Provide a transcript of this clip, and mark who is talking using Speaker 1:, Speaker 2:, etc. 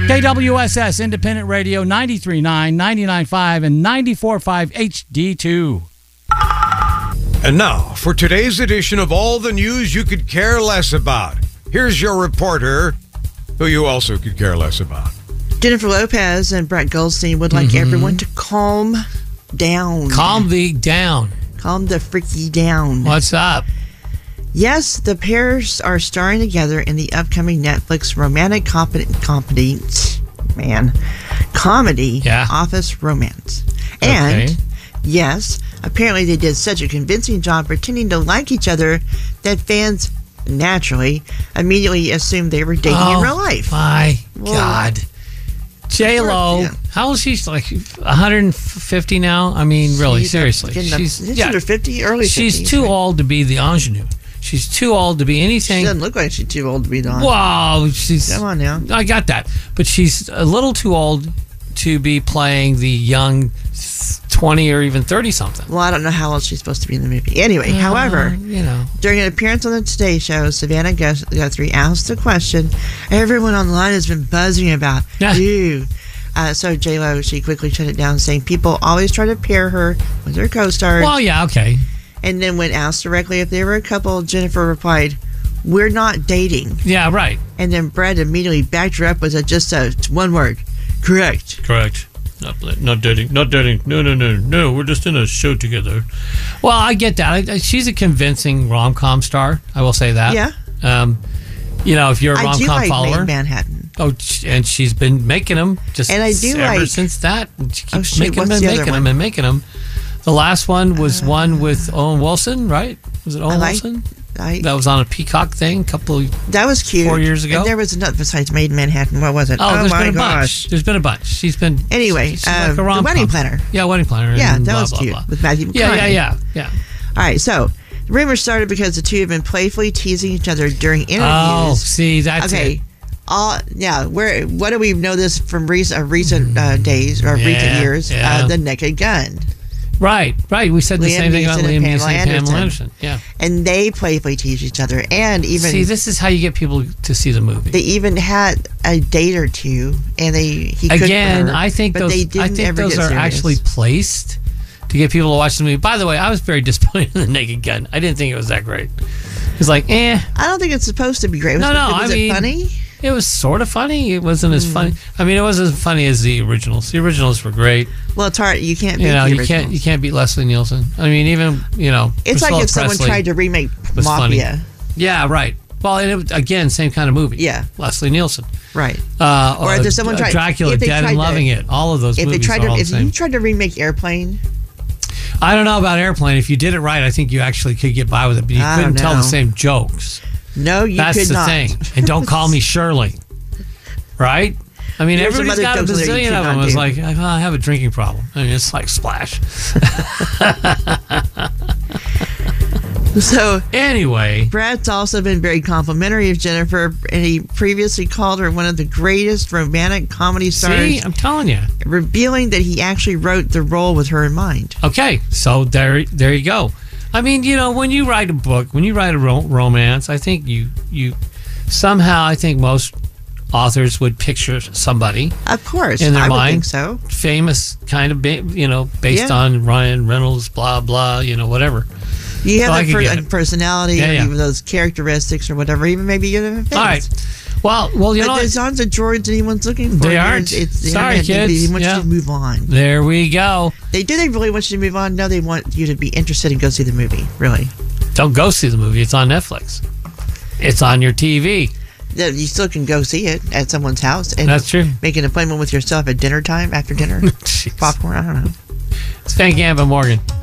Speaker 1: KWSS Independent Radio 93.9, 99.5, and 94.5 HD2.
Speaker 2: And now, for today's edition of all the news you could care less about, here's your reporter, who you also could care less about.
Speaker 3: Jennifer Lopez and Brett Goldstein would like everyone to calm down.
Speaker 1: Calm down.
Speaker 3: Calm the freaky down.
Speaker 1: What's up?
Speaker 3: Yes, the pairs are starring together in the upcoming Netflix romantic comedy, Office Romance. And, yes, apparently they did such a convincing job pretending to like each other that fans naturally immediately assumed they were dating in real life.
Speaker 1: My God. J-Lo, how old is she? Like 150 now? I mean, really, seriously.
Speaker 3: She's under 50, early 50s.
Speaker 1: She's too old to be the ingenue. She's too old to be anything.
Speaker 3: She doesn't look like she's too old to be the ingenue.
Speaker 1: Wow. Come
Speaker 3: on now.
Speaker 1: I got that. But she's a little too old to be playing the young 20 or even 30-something.
Speaker 3: Well, I don't know how old she's supposed to be in the movie. Anyway, however, during an appearance on the Today Show, Savannah Guthrie asked a question everyone online has been buzzing about. You. So J-Lo, she quickly shut it down, saying people always try to pair her with her co-stars.
Speaker 1: Well, yeah, okay.
Speaker 3: And then when asked directly if they were a couple, Jennifer replied, "We're not dating."
Speaker 1: Yeah, right.
Speaker 3: And then Brett immediately backed her up with just one word. Correct.
Speaker 1: Not dating. No. We're just in a show together. Well, I get that. She's a convincing rom-com star. I will say that.
Speaker 3: Yeah.
Speaker 1: If you're a rom-com follower.
Speaker 3: Manhattan.
Speaker 1: Oh, and she's been making them ever since that. She keeps making them. The last one was one with Owen Wilson, right? Was it Owen Wilson? That was on a Peacock thing
Speaker 3: that was cute.
Speaker 1: 4 years ago.
Speaker 3: And there was another besides Made in Manhattan. What was it?
Speaker 1: There's
Speaker 3: my
Speaker 1: been a
Speaker 3: gosh.
Speaker 1: bunch. There's been a bunch. She's been
Speaker 3: she's like
Speaker 1: the
Speaker 3: Wedding Planner.
Speaker 1: Yeah, Wedding Planner.
Speaker 3: Yeah, that was cute with Matthew McConaughey.
Speaker 1: Yeah.
Speaker 3: All right, so the rumors started because the two have been playfully teasing each other during interviews.
Speaker 1: Oh, see, that's it.
Speaker 3: What do we know this from recent days or recent years? The Naked Gun.
Speaker 1: Right. We said the same thing about Liam Neeson and Pamela Anderson. Yeah.
Speaker 3: And they playfully tease each other. And even
Speaker 1: see, this is how you get people to see the movie.
Speaker 3: They even had a date or two, and
Speaker 1: I think those are actually placed to get people to watch the movie. By the way, I was very disappointed in The Naked Gun. I didn't think it was that great. It was like, I
Speaker 3: don't think it's supposed to be great. Was it funny?
Speaker 1: It was sort of funny. It wasn't as funny. I mean, it wasn't as funny as the originals. The originals were great.
Speaker 3: Well, it's hard. You can't beat the originals.
Speaker 1: You can't beat Leslie Nielsen. I mean, even
Speaker 3: it's
Speaker 1: Priscilla
Speaker 3: like if someone
Speaker 1: Presley
Speaker 3: tried to remake Mafia.
Speaker 1: Funny. Yeah, right. Well, and again, same kind of movie.
Speaker 3: Yeah,
Speaker 1: Leslie Nielsen.
Speaker 3: Right.
Speaker 1: Or if someone tried Dracula, Dead and Loving It. All of those movies are all the same.
Speaker 3: If you tried to remake Airplane.
Speaker 1: I don't know about Airplane. If you did it right, I think you actually could get by with it, but you couldn't tell the same jokes.
Speaker 3: No, you could not.
Speaker 1: That's the thing. And Don't Call Me Shirley. Right? I mean, everybody's got a bazillion of them. It's like, I have a drinking problem. I mean, it's like Splash.
Speaker 3: So,
Speaker 1: anyway.
Speaker 3: Brett's also been very complimentary of Jennifer, and he previously called her one of the greatest romantic comedy stars.
Speaker 1: See, I'm telling you.
Speaker 3: Revealing that he actually wrote the role with her in mind.
Speaker 1: Okay, so there you go. I mean, when you write a book, when you write a romance, I think you somehow, I think most authors would picture somebody,
Speaker 3: of course,
Speaker 1: in their mind.
Speaker 3: I would think so.
Speaker 1: Famous, kind of, based on Ryan Reynolds, blah blah, whatever.
Speaker 3: You have a personality, or even those characteristics, or whatever. Even maybe you have a face.
Speaker 1: All right. Well,
Speaker 3: there's not the droids anyone's looking for.
Speaker 1: They aren't. Sorry, kids.
Speaker 3: They want you to move on.
Speaker 1: There we go.
Speaker 3: They really want you to move on? No, they want you to be interested and go see the movie. Really?
Speaker 1: Don't go see the movie. It's on Netflix. It's on your TV.
Speaker 3: You still can go see it at someone's house. And
Speaker 1: that's true.
Speaker 3: Make an appointment with yourself at dinner time, after dinner. Popcorn, I don't know.
Speaker 1: It's Van Gamba Morgan.